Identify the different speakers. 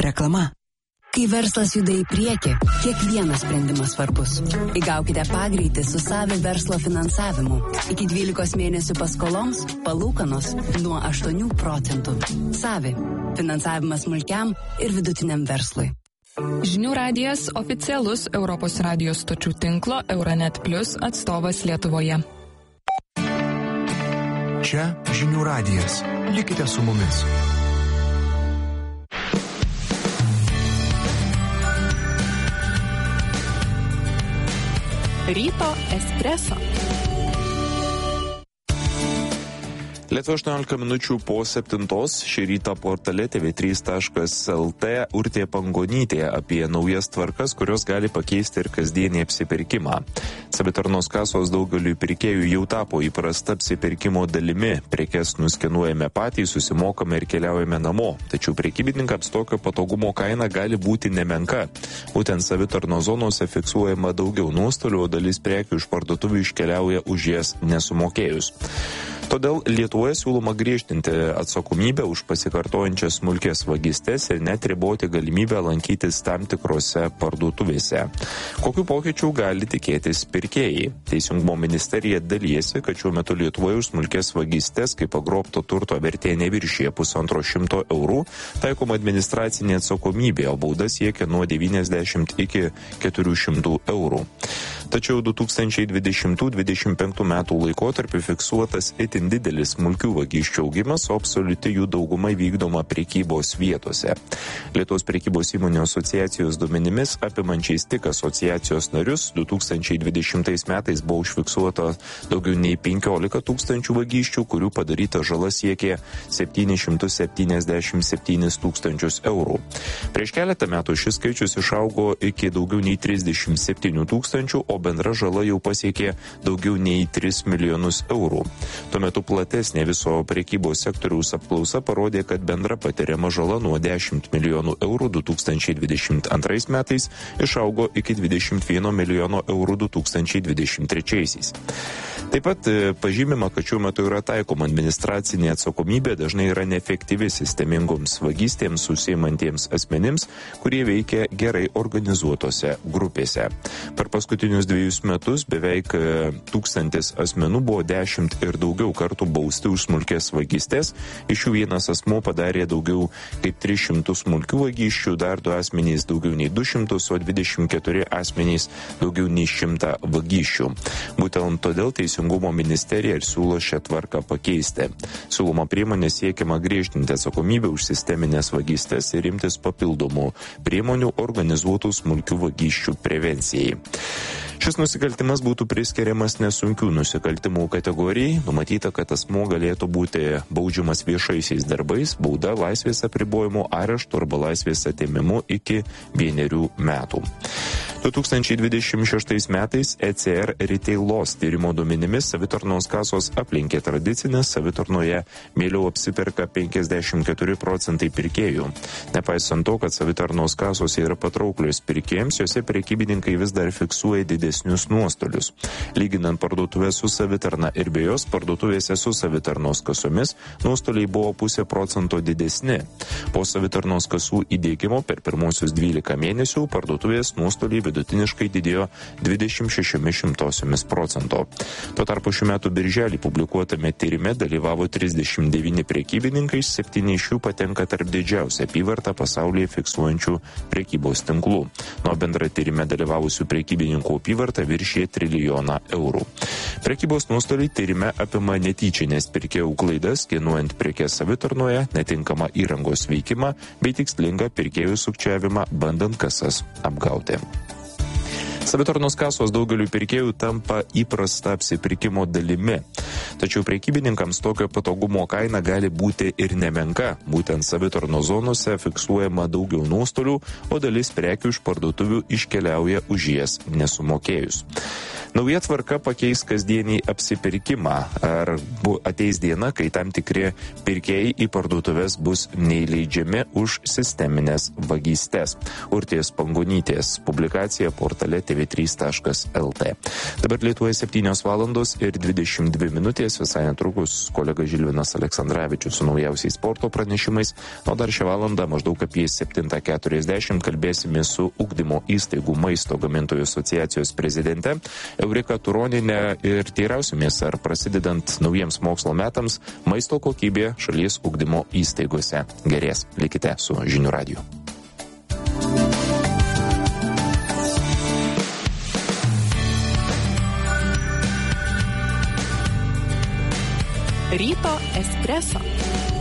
Speaker 1: Reklama. Kai verslas juda į priekį, kiekvienas sprendimas svarbus. Įgaukite pagreitį su Savi verslo finansavimu. Iki 12 mėnesių paskoloms palūkanos nuo 8%. Savi. Finansavimas smulkiam ir vidutiniam verslui.
Speaker 2: Žinių radijas oficialus Europos radijos stočių tinklo Euronet Plus atstovas Lietuvoje.
Speaker 3: Čia Žinių radijas. Likite su mumis.
Speaker 2: Ryto espreso.
Speaker 4: Lietuva 18 minučių po 7. Šį rytą portale tv3.lt Urtė Pangonytė apie naujas tvarkas, kurios gali pakeisti ir kasdienį apsipirkimą. Savitarnos kasos daugeliui pirkėjų jau tapo įprasta apsipirkimo dalimi. Prekes nuskenuojame patys, susimokame ir keliaujame namo. Tačiau prekybininkams tokio patogumo kaina gali būti nemenka. Būtent savitarnos zonose fiksuojama daugiau nuostolių, o dalis prekių iš parduotuvių iškeliauja už jas nesumokėjus. Todėl Lietuvoje siūloma griežtinti atsakomybę už pasikartojančias smulkės vagystes ir net riboti galimybę lankytis tam tikrose parduotuvėse. Kokių pokyčių gali tikėtis pirkėjai? Teisingumo ministerija dalijasi, kad šiuo metu Lietuvoje už smulkės vagystes, kai pagrobto turto vertė neviršyje 150 eurų, taikoma administracinė atsakomybė, o bauda siekia nuo 90 iki 400 eurų. Tačiau 2020-2025 metų laikotarpiu fiksuotas itin didelis smulkių vagysčių augimas, o absoliuti jų dauguma vykdoma prekybos vietose. Lietuvos prekybos įmonių asociacijos duomenimis, apimančiais tik asociacijos narius, 2020 metais buvo užfiksuota daugiau nei 15 tūkstančių vagysčių, kurių padaryta žala siekė 777 tūkstančius eurų. Prieš keletą metų šis skaičius išaugo iki daugiau nei 37 tūkstančių, o bendra žala jau pasiekė daugiau nei 3 milijonus eurų. Tuo metu platesnė viso prekybos sektoriaus apklausa parodė, kad bendra patiriama žala nuo 10 milijonų eurų 2022 metais išaugo iki 21 milijono eurų 2023. Taip pat pažymima, kad šiuo metu yra taikoma administracinė atsakomybė, dažnai yra neefektyvi sistemingoms vagystėms užsiimantiems asmenims, kurie veikia gerai organizuotose grupėse. Per paskutinius 2 metus beveik 1000 asmenų buvo 10 ir daugiau kartų bausti už smulkės vagystės. Iš jų vienas asmuo padarė daugiau kaip 300 smulkių vagysčių, dar 2 asmenys daugiau nei 200, o 24 asmenys daugiau nei 100 vagysčių. Būtent todėl Teisingumo ministerija ir siūlo šią tvarką pakeisti. Siūloma priemonė siekiama griežtinti atsakomybę už sisteminės vagystės ir imtis papildomų priemonių organizuotų smulkių vagysčių prevencijai. Šis nusikaltimas būtų priskiriamas nesunkių nusikaltimų kategorijai. Numatyta, kad asmuo galėtų būti baudžiamas viešaisiais darbais, bauda, laisvės apribojimu, areštu arba laisvės atėmimu iki 1 metų. 2026 metais ECR Retail Loss tyrimo duomenimis savitarnos kasos aplenkė tradicinės, savitarnoje mieliau apsiperka 54 procentai pirkėjų. Nepaisant to, kad savitarnos kasos yra patrauklios pirkėjams, jose prekybininkai vis dar fiksuoja didesnius nuostolius. Lyginant parduotuvę su savitarna ir be jos, parduotuvėse su savitarnos kasomis nuostoliai buvo 0,5% didesni. Po savitarnos kasų įdiegimo per pirmosius 12 mėnesių parduotuvės nuostoliai vidutiniškai didėjo 26%. Tuo tarpu šių metų birželį publikuotame tyrime dalyvavo 39 prekybininkai, 7 iš jų patenka tarp didžiausią apyvartą pasaulyje fiksuojančių prekybos tinklų. Nuo bendra tyrime dalyvavusių prekybininkų apyvarta viršė 1 trilijoną eurų. Prekybos nuostoliai tyrime apima netyčinės pirkėjų klaidas, skenuojant prekes savitarnoje, netinkamą įrangos veikimą bei tikslingą pirkėjų sukčiavimą, bandant kasas apgauti. Savitarnos kasos daugeliu pirkėjų tampa įprasta apsipirkimo dalimi. Tačiau prekybininkams tokio patogumo kaina gali būti ir nemenka. Būtent savitarnos zonose fiksuojama daugiau nuostolių, o dalis prekių iš parduotuvių iškeliauja už jas nesumokėjus. Nauja tvarka pakeis kasdienį apsipirkimą. Ar ateis diena, kai tam tikri pirkėjai į parduotuvės bus neįleidžiami už sisteminės vagystes? Urtės Pangonytės publikacija portale tv3.lt. Dabar Lietuvoje 7:22 visai netrukus kolega Žilvinas Aleksandravičius su naujausiais sporto pranešimais, o dar šią valandą maždaug apie 7:40 kalbėsime su ugdymo įstaigų maisto gamintojų asociacijos prezidente Eurika Turonienė ir teirausimės, ar prasidedant naujiems mokslo metams maisto kokybė šalies ugdymo įstaigose gerės. Likite su Žinių radiju.
Speaker 5: Ryto espreso.